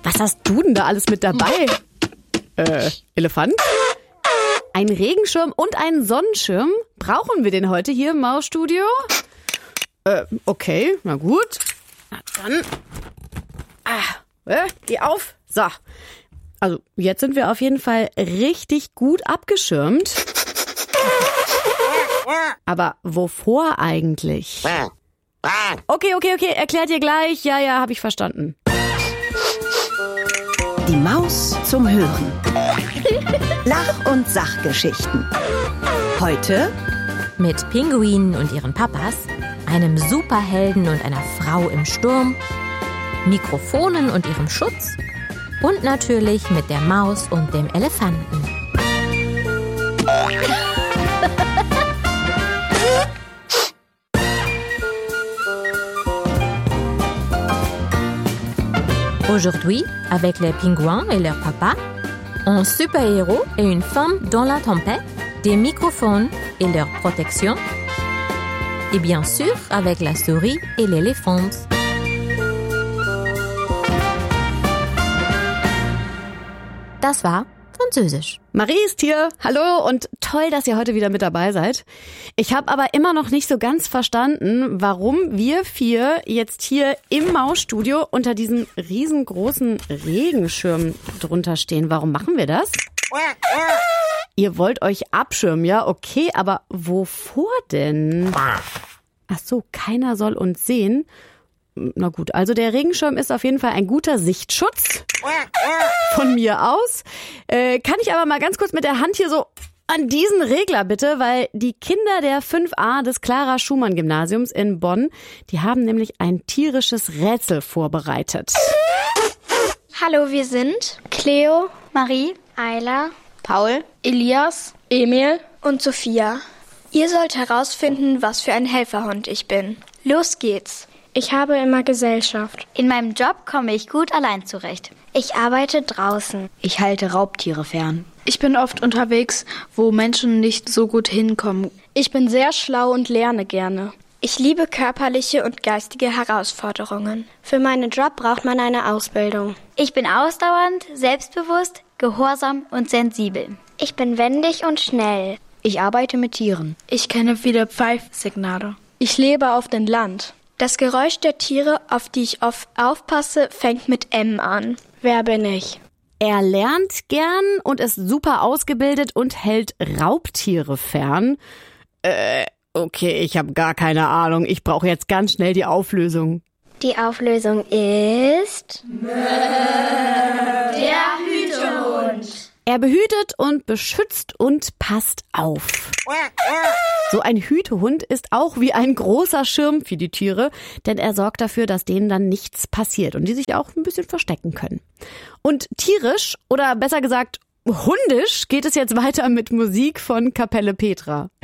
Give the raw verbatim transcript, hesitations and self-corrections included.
Was hast du denn da alles mit dabei? Äh, Elefant? Ein Regenschirm und einen Sonnenschirm? Brauchen wir den heute hier im Mausstudio? Äh, okay, na gut. Na dann. Ah, äh, geh auf. So. Also, jetzt sind wir auf jeden Fall richtig gut abgeschirmt. Aber wovor eigentlich? Okay, okay, okay, erklärt ihr gleich. Ja, ja, habe ich verstanden. Die Maus zum Hören. Lach- und Sachgeschichten. Heute mit Pinguinen und ihren Papas, einem Superhelden und einer Frau im Sturm, Mikrofonen und ihrem Schutz und natürlich mit der Maus und dem Elefanten. Aujourd'hui, avec les pingouins et leur papa, un super-héros et une femme dans la tempête, des microphones et leur protection, et bien sûr avec la souris et l'éléphant. Das war Französisch. Marie ist hier. Hallo und toll, dass ihr heute wieder mit dabei seid. Ich habe aber immer noch nicht so ganz verstanden, warum wir vier jetzt hier im Mausstudio unter diesem riesengroßen Regenschirm drunter stehen. Warum machen wir das? Ihr wollt euch abschirmen, ja? Okay, aber wovor denn? Ach so, keiner soll uns sehen. Na gut, also der Regenschirm ist auf jeden Fall ein guter Sichtschutz von mir aus. Äh, kann ich aber mal ganz kurz mit der Hand hier so an diesen Regler bitte, weil die Kinder der fünf a des Clara-Schumann-Gymnasiums in Bonn, die haben nämlich ein tierisches Rätsel vorbereitet. Hallo, wir sind Cleo, Marie, Ayla, Paul, Elias, Emil und Sophia. Ihr sollt herausfinden, was für ein Helferhund ich bin. Los geht's. Ich habe immer Gesellschaft. In meinem Job komme ich gut allein zurecht. Ich arbeite draußen. Ich halte Raubtiere fern. Ich bin oft unterwegs, wo Menschen nicht so gut hinkommen. Ich bin sehr schlau und lerne gerne. Ich liebe körperliche und geistige Herausforderungen. Für meinen Job braucht man eine Ausbildung. Ich bin ausdauernd, selbstbewusst, gehorsam und sensibel. Ich bin wendig und schnell. Ich arbeite mit Tieren. Ich kenne viele Pfeifsignale. Ich lebe auf dem Land. Das Geräusch der Tiere, auf die ich oft aufpasse, fängt mit M an. Wer bin ich? Er lernt gern und ist super ausgebildet und hält Raubtiere fern. Äh, okay, ich habe gar keine Ahnung. Ich brauche jetzt ganz schnell die Auflösung. Die Auflösung ist... Der Hütehund. Er behütet und beschützt und passt auf. So ein Hütehund ist auch wie ein großer Schirm für die Tiere, denn er sorgt dafür, dass denen dann nichts passiert und die sich auch ein bisschen verstecken können. Und tierisch, oder besser gesagt hundisch, geht es jetzt weiter mit Musik von Kapelle Petra.